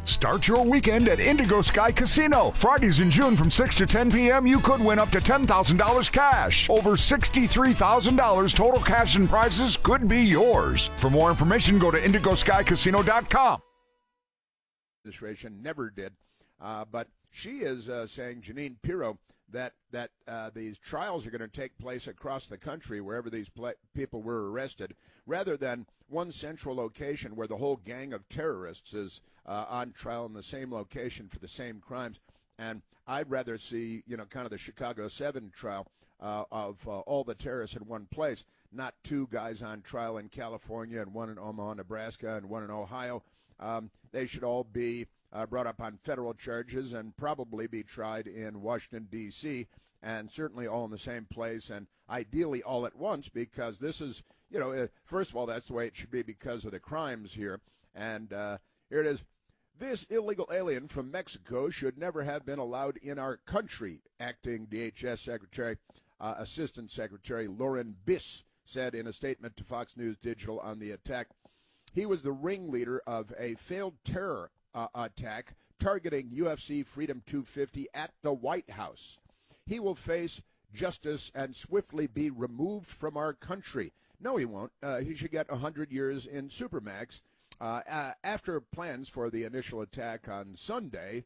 Start your weekend at Indigo Sky Casino. Fridays in June from 6 to 10 p.m., you could win up to $10,000 cash. Over $63,000 total cash and prizes could be yours. For more information, go to indigoskycasino.com. Administration never did, but she is saying, Jeanine Pirro, that these trials are going to take place across the country wherever these people were arrested, rather than one central location where the whole gang of terrorists is on trial in the same location for the same crimes. And I'd rather see, kind of the Chicago 7 trial of all the terrorists in one place, not two guys on trial in California and one in Omaha, Nebraska, and one in Ohio. They should all be brought up on federal charges and probably be tried in Washington, D.C., and certainly all in the same place and ideally all at once, because this is, first of all, that's the way it should be because of the crimes here. And here it is. This illegal alien from Mexico should never have been allowed in our country, acting DHS Secretary, Assistant Secretary Lauren Biss said in a statement to Fox News Digital on the attack. He was the ringleader of a failed terror attack targeting UFC Freedom 250 at the White House. He will face justice and swiftly be removed from our country. No, he won't. He should get 100 years in Supermax. After plans for the initial attack on Sunday,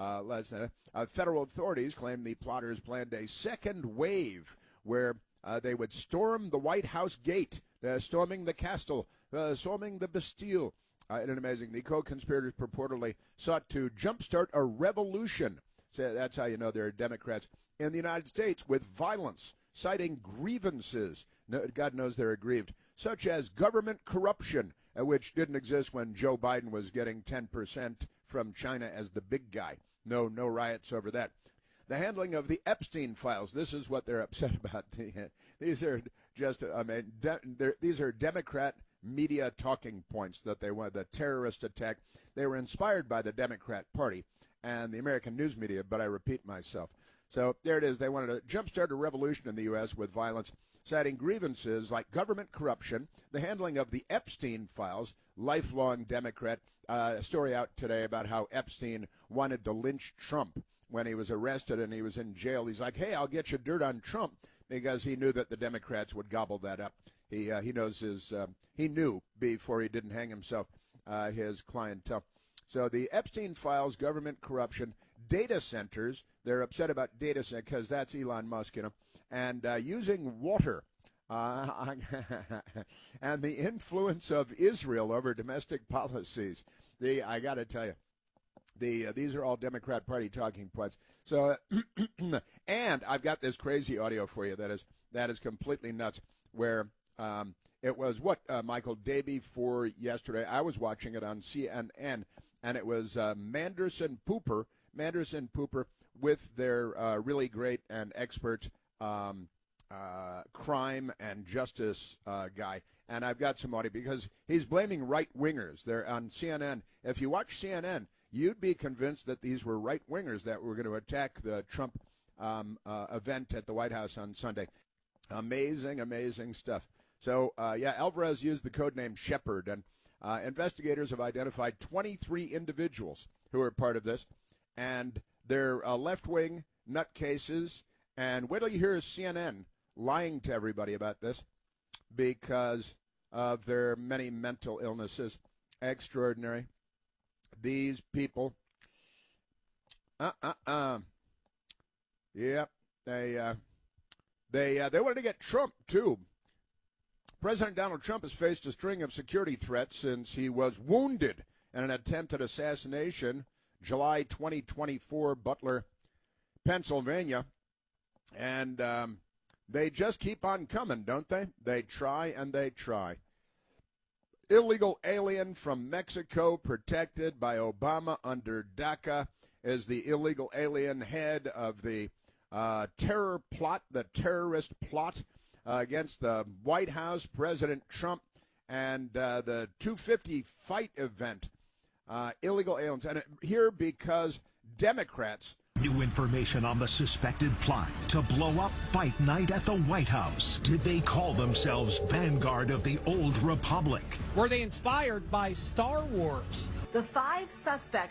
federal authorities claim the plotters planned a second wave where they would storm the White House gate, storming the Castle, storming the Bastille. Isn't it amazing? The co-conspirators purportedly sought to jumpstart a revolution. So that's how you know they're Democrats in the United States with violence, citing grievances. No, God knows they're aggrieved, such as government corruption, which didn't exist when Joe Biden was getting 10% from China as the big guy. No riots over that. The handling of the Epstein files. This is what they're upset about. These are just, these are Democrat media talking points that they want. The terrorist attack, they were inspired by the Democrat Party and the American news media, but I repeat myself. So there it is. They wanted to jumpstart a revolution in the U.S. with violence, citing grievances like government corruption, the handling of the Epstein files, lifelong Democrat. A story out today about how Epstein wanted to lynch Trump when he was arrested and he was in jail. He's like, hey, I'll get you dirt on Trump, because he knew that the Democrats would gobble that up. He knows he knew before he didn't hang himself, his clientele. So the Epstein files, government corruption, data centers. They're upset about data centers because that's Elon Musk, and using water, and the influence of Israel over domestic policies. I got to tell you, these are all Democrat Party talking points. So, and I've got this crazy audio for you that is completely nuts, where it was Michael, day before yesterday. I was watching it on CNN, and it was Manderson Pooper with their really great and expert crime and justice guy. And I've got some audio because he's blaming right-wingers. They're on CNN. If you watch CNN, you'd be convinced that these were right-wingers that were going to attack the Trump event at the White House on Sunday. Amazing stuff. So, Alvarez used the codename Shepard, and investigators have identified 23 individuals who are part of this, and they're left-wing nutcases. And wait till you hear CNN lying to everybody about this because of their many mental illnesses. Extraordinary. These people, yeah, they wanted to get Trump, too. President Donald Trump has faced a string of security threats since he was wounded in an attempted assassination, July 2024, Butler, Pennsylvania. And they just keep on coming, don't they? They try and they try. Illegal alien from Mexico protected by Obama under DACA is the illegal alien head of the terror plot, the terrorist plot against the White House, President Trump, and the 250 fight event. Illegal aliens. And here because Democrats. New information on the suspected plot to blow up Fight Night at the White House. Did they call themselves Vanguard of the Old Republic? Were they inspired by Star Wars? The 5 suspects